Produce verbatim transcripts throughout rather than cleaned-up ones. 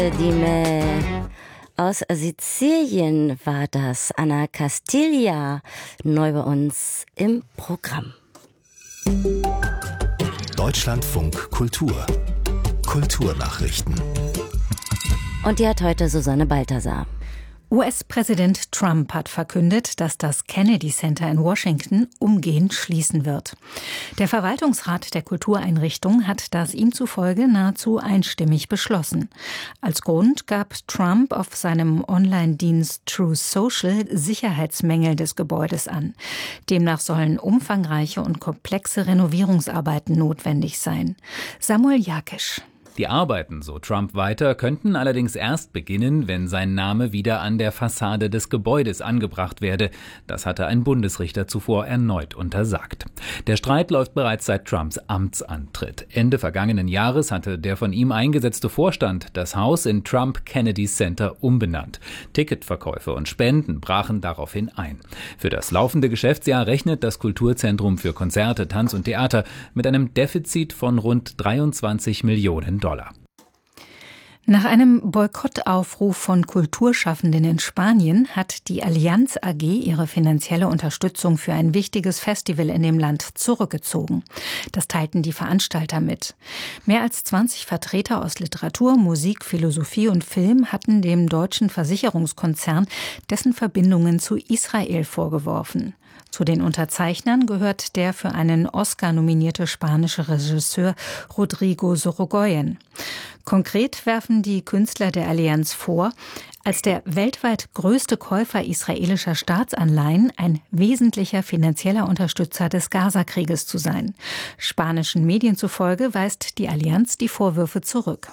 Die Mä aus Sizilien war das. Anna Castiglia, neu bei uns im Programm. Deutschlandfunk Kultur. Kulturnachrichten. Und die hat heute Susanne Balthasar. U S-Präsident Trump hat verkündet, dass das Kennedy Center in Washington umgehend schließen wird. Der Verwaltungsrat der Kultureinrichtung hat das ihm zufolge nahezu einstimmig beschlossen. Als Grund gab Trump auf seinem Online-Dienst Truth Social Sicherheitsmängel des Gebäudes an. Demnach sollen umfangreiche und komplexe Renovierungsarbeiten notwendig sein. Samuel Jakisch. Die Arbeiten, so Trump weiter, könnten allerdings erst beginnen, wenn sein Name wieder an der Fassade des Gebäudes angebracht werde. Das hatte ein Bundesrichter zuvor erneut untersagt. Der Streit läuft bereits seit Trumps Amtsantritt. Ende vergangenen Jahres hatte der von ihm eingesetzte Vorstand das Haus in Trump Kennedy Center umbenannt. Ticketverkäufe und Spenden brachen daraufhin ein. Für das laufende Geschäftsjahr rechnet das Kulturzentrum für Konzerte, Tanz und Theater mit einem Defizit von rund dreiundzwanzig Millionen Dollar. Nach einem Boykottaufruf von Kulturschaffenden in Spanien hat die Allianz A G ihre finanzielle Unterstützung für ein wichtiges Festival in dem Land zurückgezogen. Das teilten die Veranstalter mit. Mehr als zwanzig Vertreter aus Literatur, Musik, Philosophie und Film hatten dem deutschen Versicherungskonzern dessen Verbindungen zu Israel vorgeworfen. Zu den Unterzeichnern gehört der für einen Oscar nominierte spanische Regisseur Rodrigo Sorogoyen. Konkret werfen die Künstler der Allianz vor, als der weltweit größte Käufer israelischer Staatsanleihen ein wesentlicher finanzieller Unterstützer des Gazakrieges zu sein. Spanischen Medien zufolge weist die Allianz die Vorwürfe zurück.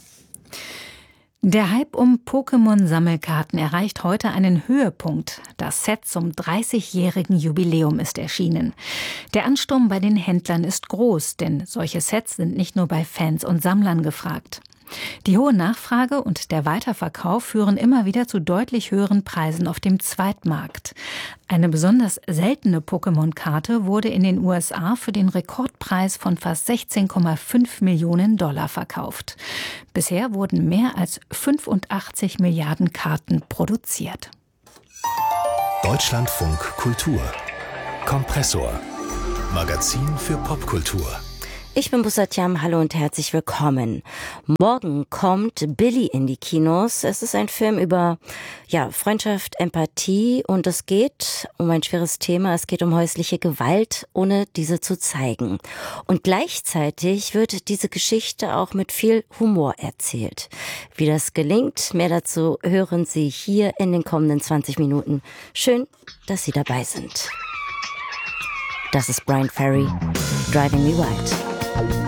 Der Hype um Pokémon-Sammelkarten erreicht heute einen Höhepunkt. Das Set zum dreißigjährigen Jubiläum ist erschienen. Der Ansturm bei den Händlern ist groß, denn solche Sets sind nicht nur bei Fans und Sammlern gefragt. Die hohe Nachfrage und der Weiterverkauf führen immer wieder zu deutlich höheren Preisen auf dem Zweitmarkt. Eine besonders seltene Pokémon-Karte wurde in den U S A für den Rekordpreis von fast sechzehn Komma fünf Millionen Dollar verkauft. Bisher wurden mehr als fünfundachtzig Milliarden Karten produziert. Deutschlandfunk Kultur. Kompressor. Magazin für Popkultur. Ich bin Bussatiam, hallo und herzlich willkommen. Morgen kommt Billy in die Kinos. Es ist ein Film über ja, Freundschaft, Empathie und es geht um ein schweres Thema. Es geht um häusliche Gewalt, ohne diese zu zeigen. Und gleichzeitig wird diese Geschichte auch mit viel Humor erzählt. Wie das gelingt, mehr dazu hören Sie hier in den kommenden zwanzig Minuten. Schön, dass Sie dabei sind. Das ist Bryan Ferry, Driving Me Wild.